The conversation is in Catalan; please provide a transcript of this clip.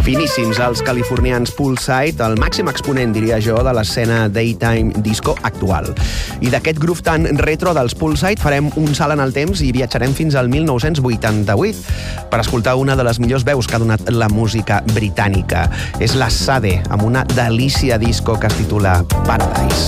Finíssims els californians Poolside, el màxim exponent, diria jo, de l'escena daytime disco actual. I d'aquest groove tan retro dels Poolside farem un salt en el temps i viatjarem fins al 1988 per escoltar una de les millors veus que ha donat la música britànica. És la Sade, amb una delícia disco que es titula Paradise.